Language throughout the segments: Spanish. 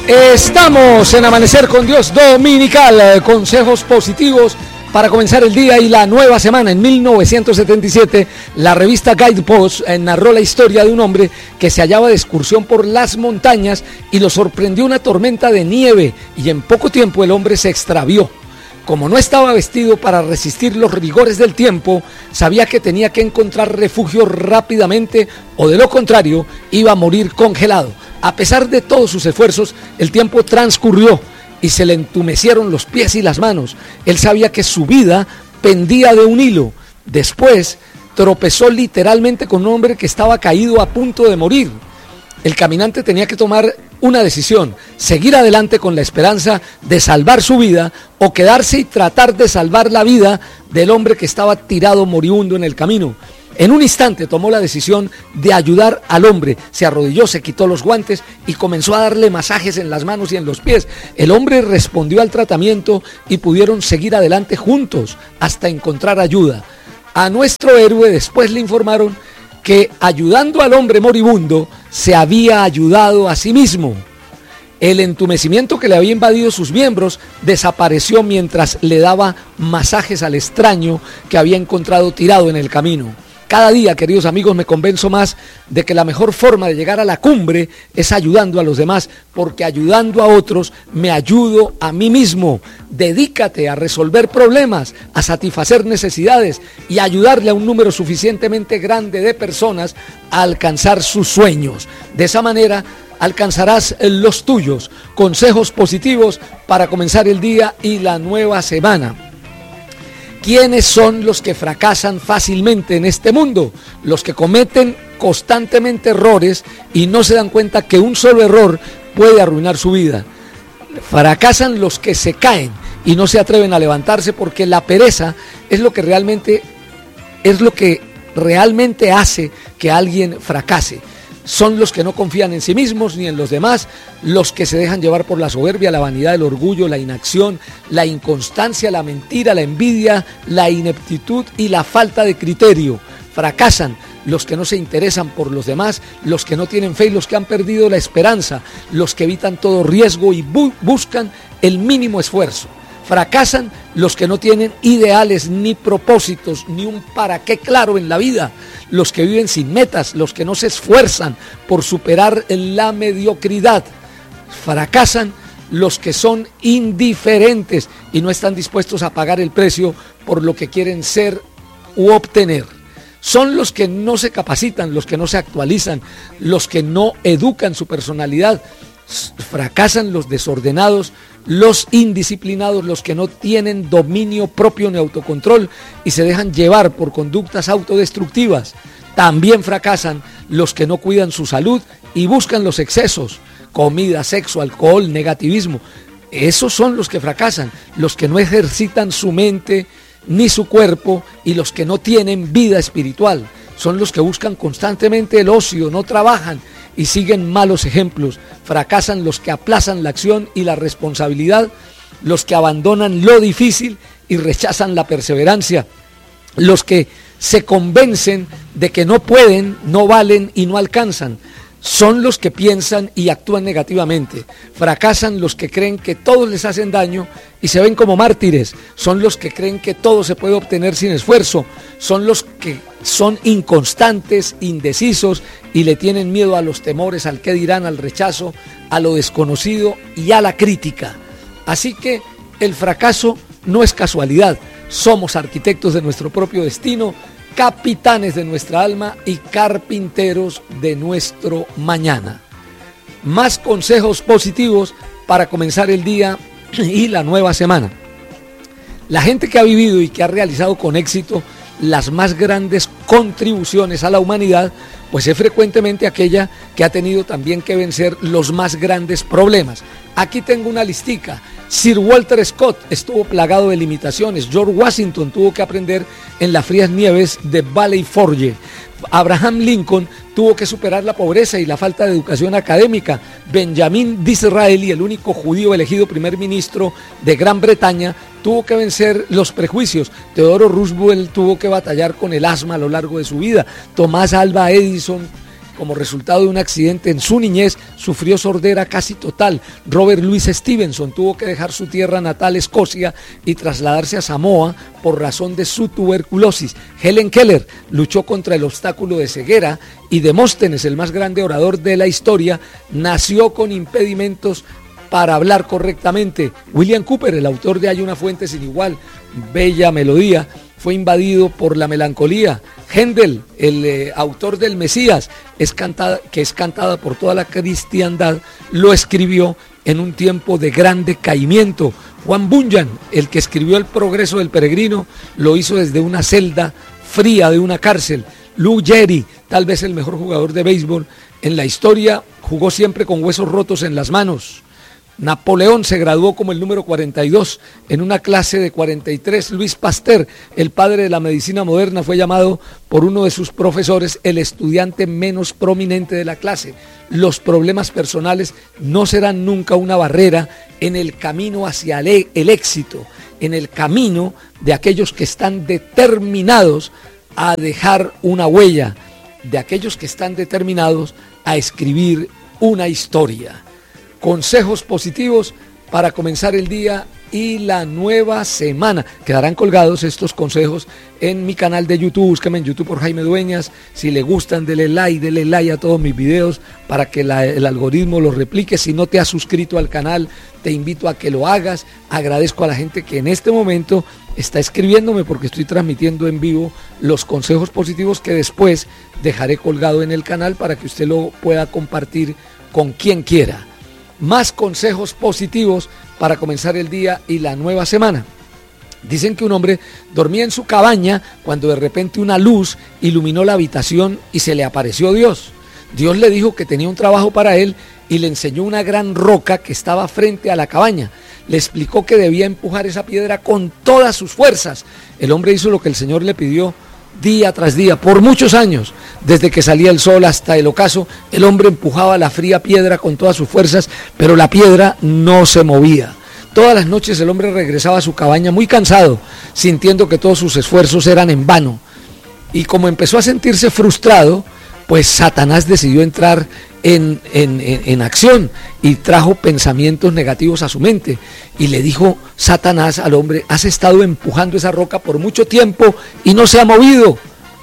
Estamos en Amanecer con Dios Dominical, consejos positivos para comenzar el día y la nueva semana. En 1977, la revista Guidepost narró la historia de un hombre que se hallaba de excursión por las montañas y lo sorprendió una tormenta de nieve y en poco tiempo el hombre se extravió. Como no estaba vestido para resistir los rigores del tiempo, sabía que tenía que encontrar refugio rápidamente o de lo contrario iba a morir congelado. A pesar de todos sus esfuerzos, el tiempo transcurrió y se le entumecieron los pies y las manos. Él sabía que su vida pendía de un hilo. Después tropezó literalmente con un hombre que estaba caído a punto de morir. El caminante tenía que tomar una decisión: seguir adelante con la esperanza de salvar su vida o quedarse y tratar de salvar la vida del hombre que estaba tirado moribundo en el camino. En un instante tomó la decisión de ayudar al hombre, se arrodilló, se quitó los guantes y comenzó a darle masajes en las manos y en los pies. El hombre respondió al tratamiento y pudieron seguir adelante juntos hasta encontrar ayuda. A nuestro héroe después le informaron que ayudando al hombre moribundo se había ayudado a sí mismo. El entumecimiento que le había invadido sus miembros desapareció mientras le daba masajes al extraño que había encontrado tirado en el camino. Cada día, queridos amigos, me convenzo más de que la mejor forma de llegar a la cumbre es ayudando a los demás, porque ayudando a otros me ayudo a mí mismo. Dedícate a resolver problemas, a satisfacer necesidades y ayudarle a un número suficientemente grande de personas a alcanzar sus sueños. De esa manera alcanzarás los tuyos. Consejos positivos para comenzar el día y la nueva semana. ¿Quiénes son los que fracasan fácilmente en este mundo? Los que cometen constantemente errores y no se dan cuenta que un solo error puede arruinar su vida. Fracasan los que se caen y no se atreven a levantarse, porque la pereza es lo que realmente hace que alguien fracase. Son los que no confían en sí mismos ni en los demás, los que se dejan llevar por la soberbia, la vanidad, el orgullo, la inacción, la inconstancia, la mentira, la envidia, la ineptitud y la falta de criterio. Fracasan los que no se interesan por los demás, los que no tienen fe y los que han perdido la esperanza, los que evitan todo riesgo y buscan el mínimo esfuerzo. Fracasan los que no tienen ideales, ni propósitos, ni un para qué claro en la vida, los que viven sin metas, los que no se esfuerzan por superar la mediocridad. Fracasan los que son indiferentes y no están dispuestos a pagar el precio por lo que quieren ser u obtener. Son los que no se capacitan, los que no se actualizan, los que no educan su personalidad. Fracasan los desordenados, los indisciplinados, los que no tienen dominio propio ni autocontrol y se dejan llevar por conductas autodestructivas. También fracasan los que no cuidan su salud y buscan los excesos: comida, sexo, alcohol, negativismo. Esos son los que fracasan, los que no ejercitan su mente ni su cuerpo y los que no tienen vida espiritual. Son los que buscan constantemente el ocio, no trabajan y siguen malos ejemplos. Fracasan los que aplazan la acción y la responsabilidad, los que abandonan lo difícil y rechazan la perseverancia, los que se convencen de que no pueden, no valen y no alcanzan. Son los que piensan y actúan negativamente. Fracasan los que creen que todos les hacen daño y se ven como mártires. Son los que creen que todo se puede obtener sin esfuerzo. Son los que son inconstantes, indecisos y le tienen miedo a los temores, al qué dirán, al rechazo, a lo desconocido y a la crítica. Así que el fracaso no es casualidad. Somos arquitectos de nuestro propio destino, capitanes de nuestra alma y carpinteros de nuestro mañana. Más consejos positivos para comenzar el día y la nueva semana. La gente que ha vivido y que ha realizado con éxito las más grandes contribuciones a la humanidad, pues es frecuentemente aquella que ha tenido también que vencer los más grandes problemas. Aquí tengo una listica. Sir Walter Scott estuvo plagado de limitaciones. George Washington tuvo que aprender en las frías nieves de Valley Forge. Abraham Lincoln tuvo que superar la pobreza y la falta de educación académica. Benjamin Disraeli, el único judío elegido primer ministro de Gran Bretaña, tuvo que vencer los prejuicios. Theodore Roosevelt tuvo que batallar con el asma a lo largo de su vida. Thomas Alva Edison como resultado de un accidente en su niñez, sufrió sordera casi total. Robert Louis Stevenson tuvo que dejar su tierra natal, Escocia, y trasladarse a Samoa por razón de su tuberculosis. Helen Keller luchó contra el obstáculo de ceguera, y Demóstenes, el más grande orador de la historia, nació con impedimentos para hablar correctamente. William Cooper, el autor de Hay una fuente sin igual, bella melodía, fue invadido por la melancolía. Händel, el autor del Mesías, que es cantada por toda la cristiandad, lo escribió en un tiempo de gran decaimiento. Juan Bunyan, el que escribió El progreso del peregrino, lo hizo desde una celda fría de una cárcel. Lou Gehrig, tal vez el mejor jugador de béisbol en la historia, jugó siempre con huesos rotos en las manos. Napoleón se graduó como el número 42 en una clase de 43. Luis Pasteur, el padre de la medicina moderna, fue llamado por uno de sus profesores el estudiante menos prominente de la clase. Los problemas personales no serán nunca una barrera en el camino hacia el éxito, en el camino de aquellos que están determinados a dejar una huella, de aquellos que están determinados a escribir una historia. Consejos positivos para comenzar el día y la nueva semana. Quedarán colgados estos consejos en mi canal de YouTube. Búsqueme en YouTube por Jaime Dueñas. Si le gustan, denle like a todos mis videos para que el algoritmo los replique. Si no te has suscrito al canal, te invito a que lo hagas. Agradezco a la gente que en este momento está escribiéndome, porque estoy transmitiendo en vivo los consejos positivos que después dejaré colgado en el canal para que usted lo pueda compartir con quien quiera. Más consejos positivos para comenzar el día y la nueva semana. Dicen que un hombre dormía en su cabaña cuando de repente una luz iluminó la habitación y se le apareció Dios. Dios le dijo que tenía un trabajo para él y le enseñó una gran roca que estaba frente a la cabaña. Le explicó que debía empujar esa piedra con todas sus fuerzas. El hombre hizo lo que el Señor le pidió día tras día, por muchos años. Desde que salía el sol hasta el ocaso, el hombre empujaba la fría piedra con todas sus fuerzas, pero la piedra no se movía. Todas las noches el hombre regresaba a su cabaña muy cansado, sintiendo que todos sus esfuerzos eran en vano. Y como empezó a sentirse frustrado, pues Satanás decidió entrar en acción y trajo pensamientos negativos a su mente. Y le dijo Satanás al hombre: has estado empujando esa roca por mucho tiempo y no se ha movido.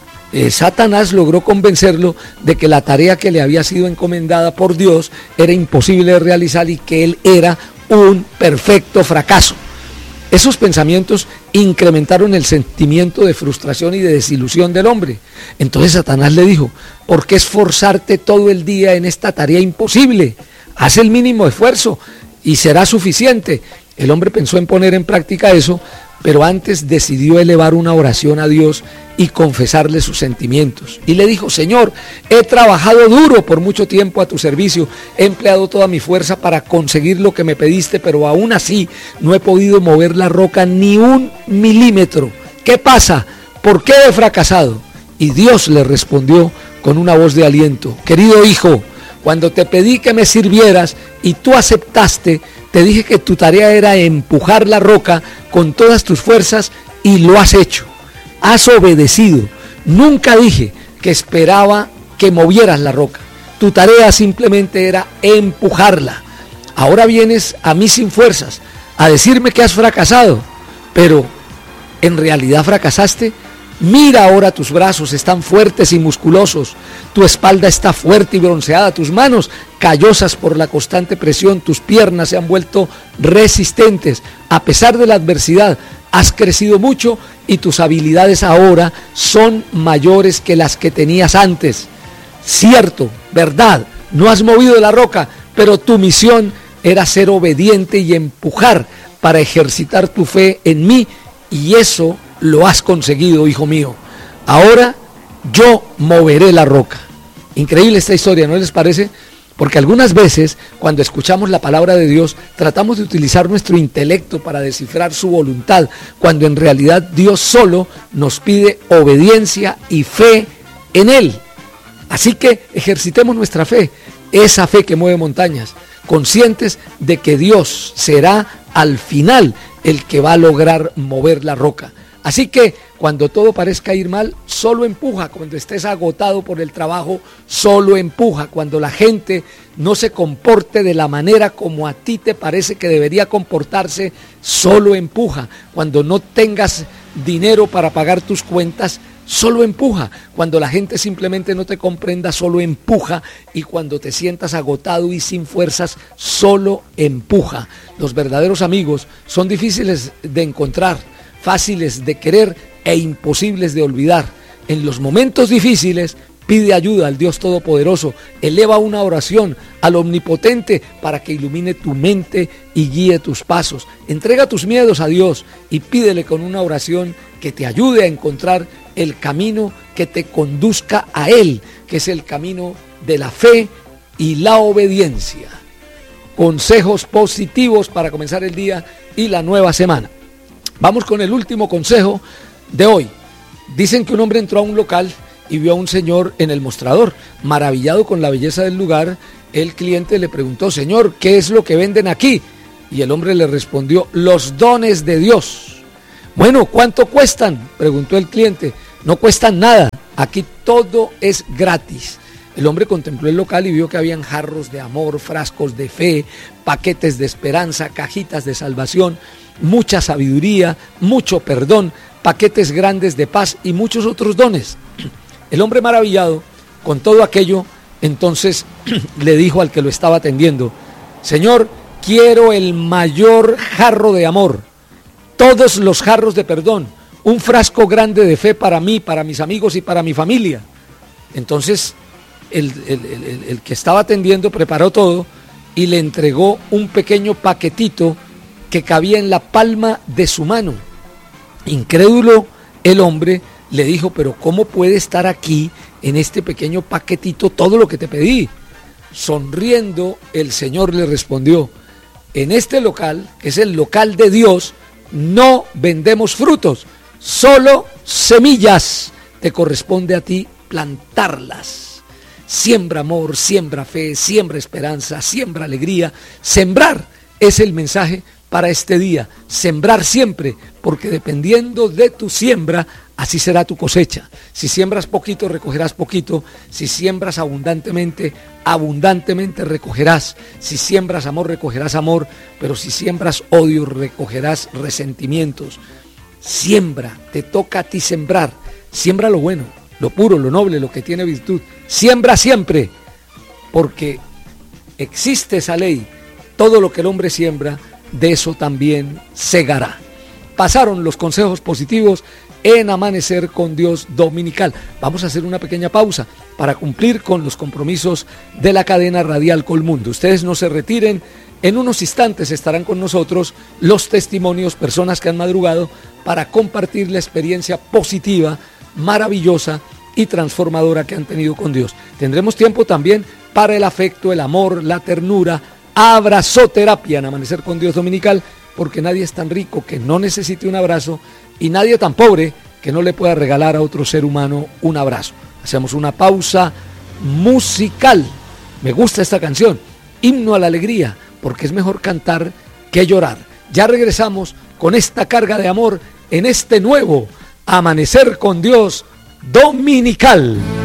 Satanás logró convencerlo de que la tarea que le había sido encomendada por Dios era imposible de realizar y que él era un perfecto fracaso. Esos pensamientos incrementaron el sentimiento de frustración y de desilusión del hombre. Entonces Satanás le dijo: ¿por qué esforzarte todo el día en esta tarea imposible? Haz el mínimo esfuerzo y será suficiente. El hombre pensó en poner en práctica eso, pero antes decidió elevar una oración a Dios y confesarle sus sentimientos. Y le dijo: Señor, he trabajado duro por mucho tiempo a tu servicio, he empleado toda mi fuerza para conseguir lo que me pediste, pero aún así no he podido mover la roca ni un milímetro. ¿Qué pasa? ¿Por qué he fracasado? Y Dios le respondió con una voz de aliento: querido hijo, cuando te pedí que me sirvieras y tú aceptaste, te dije que tu tarea era empujar la roca con todas tus fuerzas y lo has hecho. Has obedecido. Nunca dije que esperaba que movieras la roca. Tu tarea simplemente era empujarla. Ahora vienes a mí sin fuerzas a decirme que has fracasado, pero ¿en realidad fracasaste? Mira ahora, tus brazos están fuertes y musculosos, tu espalda está fuerte y bronceada, tus manos callosas por la constante presión, tus piernas se han vuelto resistentes. A pesar de la adversidad, has crecido mucho y tus habilidades ahora son mayores que las que tenías antes. Cierto, verdad, no has movido la roca, pero tu misión era ser obediente y empujar para ejercitar tu fe en mí, y eso lo has conseguido, hijo mío. Ahora yo moveré la roca. Increíble esta historia, ¿no les parece? Porque algunas veces, cuando escuchamos la palabra de Dios, tratamos de utilizar nuestro intelecto para descifrar su voluntad, cuando en realidad Dios solo nos pide obediencia y fe en Él. Así que ejercitemos nuestra fe, esa fe que mueve montañas, conscientes de que Dios será al final el que va a lograr mover la roca. Así que cuando todo parezca ir mal, solo empuja. Cuando estés agotado por el trabajo, solo empuja. Cuando la gente no se comporte de la manera como a ti te parece que debería comportarse, solo empuja. Cuando no tengas dinero para pagar tus cuentas, solo empuja. Cuando la gente simplemente no te comprenda, solo empuja. Y cuando te sientas agotado y sin fuerzas, solo empuja. Los verdaderos amigos son difíciles de encontrar, fáciles de querer e imposibles de olvidar. En los momentos difíciles, pide ayuda al Dios Todopoderoso, eleva una oración al Omnipotente para que ilumine tu mente y guíe tus pasos. Entrega tus miedos a Dios y pídele con una oración que te ayude a encontrar el camino que te conduzca a Él, que es el camino de la fe y la obediencia. Consejos positivos para comenzar el día y la nueva semana. Vamos con el último consejo de hoy. Dicen que un hombre entró a un local y vio a un señor en el mostrador. Maravillado con la belleza del lugar, el cliente le preguntó: Señor, ¿qué es lo que venden aquí? Y el hombre le respondió: los dones de Dios. Bueno, ¿cuánto cuestan?, preguntó el cliente. No cuestan nada, aquí todo es gratis. El hombre contempló el local y vio que habían jarros de amor, frascos de fe, paquetes de esperanza, cajitas de salvación, mucha sabiduría, mucho perdón, paquetes grandes de paz y muchos otros dones. El hombre, maravillado con todo aquello, entonces le dijo al que lo estaba atendiendo: Señor, quiero el mayor jarro de amor, todos los jarros de perdón, un frasco grande de fe para mí, para mis amigos y para mi familia. Entonces el que estaba atendiendo preparó todo y le entregó un pequeño paquetito que cabía en la palma de su mano. Incrédulo, el hombre le dijo: pero ¿cómo puede estar aquí en este pequeño paquetito todo lo que te pedí? Sonriendo, el Señor le respondió: en este local, que es el local de Dios, no vendemos frutos, solo semillas. Te corresponde a ti plantarlas. Siembra amor, siembra fe, siembra esperanza, siembra alegría. Sembrar es el mensaje para este día. Sembrar siempre, porque dependiendo de tu siembra, así será tu cosecha. Si siembras poquito, recogerás poquito. Si siembras abundantemente, abundantemente recogerás. Si siembras amor, recogerás amor. Pero si siembras odio, recogerás resentimientos. Siembra, te toca a ti sembrar. Siembra lo bueno, lo puro, lo noble, lo que tiene virtud. Siembra siempre, porque existe esa ley: todo lo que el hombre siembra, de eso también segará. Pasaron los consejos positivos en Amanecer con Dios dominical. Vamos a hacer una pequeña pausa para cumplir con los compromisos de la cadena radial Colmundo. Ustedes no se retiren, en unos instantes estarán con nosotros los testimonios, personas que han madrugado para compartir la experiencia positiva, maravillosa y transformadora que han tenido con Dios. Tendremos tiempo también para el afecto, el amor, la ternura, abrazoterapia en Amanecer con Dios dominical, porque nadie es tan rico que no necesite un abrazo y nadie tan pobre que no le pueda regalar a otro ser humano un abrazo. Hacemos una pausa musical. Me gusta esta canción, Himno a la Alegría, porque es mejor cantar que llorar. Ya regresamos con esta carga de amor en este nuevo Amanecer con Dios dominical.